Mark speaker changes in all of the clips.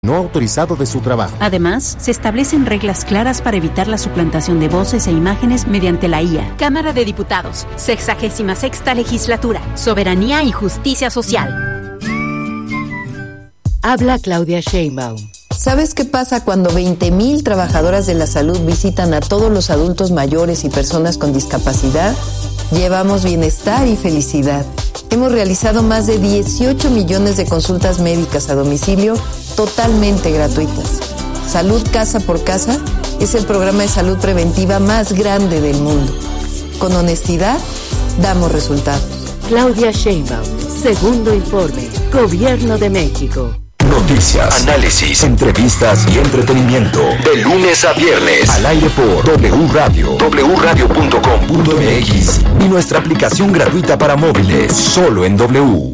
Speaker 1: no autorizado de su trabajo.
Speaker 2: Además, se establecen reglas claras para evitar la suplantación de voces e imágenes mediante la IA.
Speaker 3: Cámara de Diputados, 66ª Legislatura, Soberanía y Justicia Social.
Speaker 4: Habla Claudia Sheinbaum.
Speaker 5: ¿Sabes qué pasa cuando 20,000 trabajadoras de la salud visitan a todos los adultos mayores y personas con discapacidad? Llevamos bienestar y felicidad. Hemos realizado más de 18 millones de consultas médicas a domicilio totalmente gratuitas. Salud Casa por Casa es el programa de salud preventiva más grande del mundo. Con honestidad, damos resultados.
Speaker 4: Claudia Sheinbaum, segundo informe, Gobierno de México.
Speaker 6: Noticias, análisis, entrevistas y entretenimiento. De lunes a viernes. Al aire por W Radio, wradio.com.mx y nuestra aplicación gratuita para móviles. Solo en W.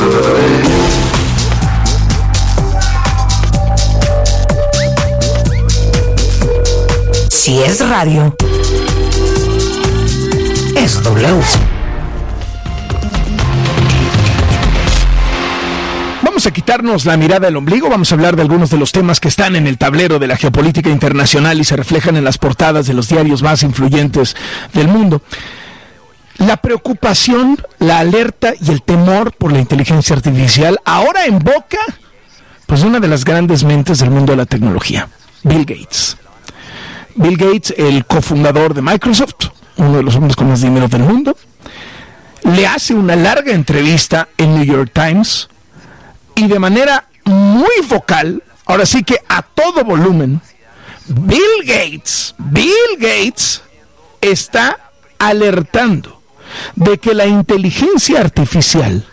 Speaker 7: Si es radio, es W.
Speaker 8: Vamos a quitarnos la mirada del ombligo, vamos a hablar de algunos de los temas que están en el tablero de la geopolítica internacional y se reflejan en las portadas de los diarios más influyentes del mundo. La preocupación, la alerta y el temor por la inteligencia artificial ahora en boca, pues, de una de las grandes mentes del mundo de la tecnología, Bill Gates. Bill Gates, el cofundador de Microsoft, uno de los hombres con más dinero del mundo, le hace una larga entrevista en New York Times y de manera muy vocal, ahora sí que a todo volumen, Bill Gates está alertando de que la inteligencia artificial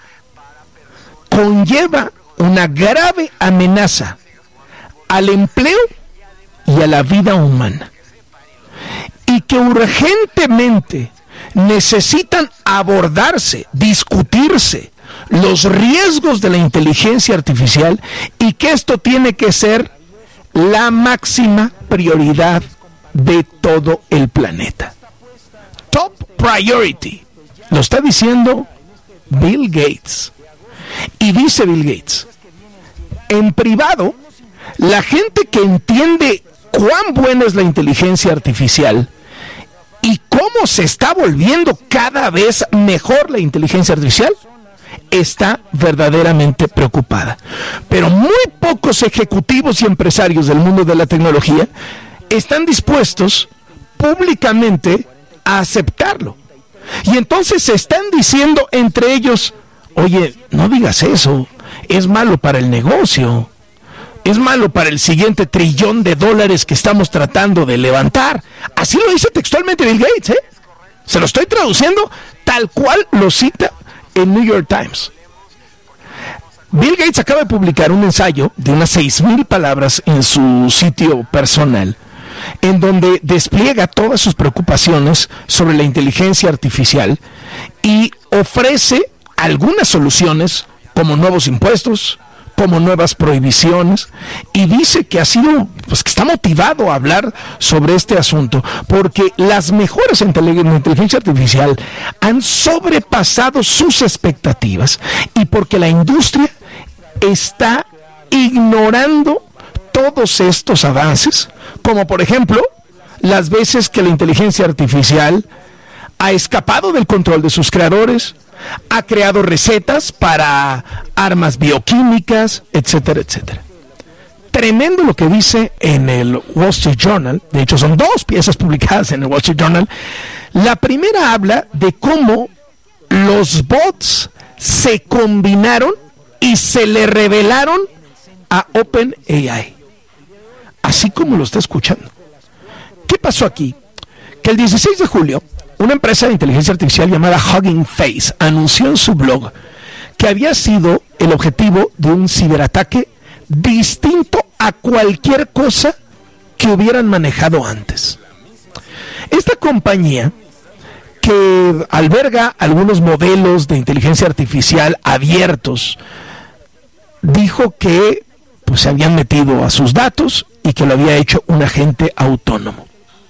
Speaker 8: conlleva una grave amenaza al empleo y a la vida humana, y que urgentemente necesitan abordarse, discutirse los riesgos de la inteligencia artificial y que esto tiene que ser la máxima prioridad de todo el planeta. Top priority. Lo está diciendo Bill Gates. Y dice Bill Gates, en privado, la gente que entiende cuán buena es la inteligencia artificial y cómo se está volviendo cada vez mejor la inteligencia artificial, está verdaderamente preocupada. Pero muy pocos ejecutivos y empresarios del mundo de la tecnología están dispuestos públicamente a aceptarlo. Y entonces se están diciendo entre ellos, oye, no digas eso, es malo para el negocio, es malo para el siguiente $1 trillón que estamos tratando de levantar. Así lo dice textualmente Bill Gates, Se lo estoy traduciendo tal cual lo cita en New York Times. Bill Gates acaba de publicar un ensayo de unas 6,000 palabras en su sitio personal, en donde despliega todas sus preocupaciones sobre la inteligencia artificial y ofrece algunas soluciones como nuevos impuestos, como nuevas prohibiciones, y dice que ha sido, pues, que está motivado a hablar sobre este asunto porque las mejoras en inteligencia artificial han sobrepasado sus expectativas y porque la industria está ignorando todos estos avances, como por ejemplo las veces que la inteligencia artificial ha escapado del control de sus creadores, ha creado recetas para armas bioquímicas, etcétera, etcétera. Tremendo lo que dice en el Wall Street Journal. De hecho, son 2 piezas publicadas en el Wall Street Journal. La primera habla de cómo los bots se combinaron y se le revelaron a OpenAI. Así como lo está escuchando. ¿Qué pasó aquí? Que el 16 de julio, una empresa de inteligencia artificial llamada Hugging Face anunció en su blog que había sido el objetivo de un ciberataque distinto a cualquier cosa que hubieran manejado antes. Esta compañía, que alberga algunos modelos de inteligencia artificial abiertos, dijo que pues se habían metido a sus datos y que lo había hecho un agente autónomo.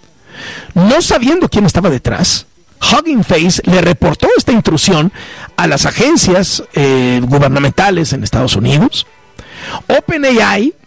Speaker 8: No sabiendo quién estaba detrás, Hugging Face le reportó esta intrusión a las agencias gubernamentales en Estados Unidos. OpenAI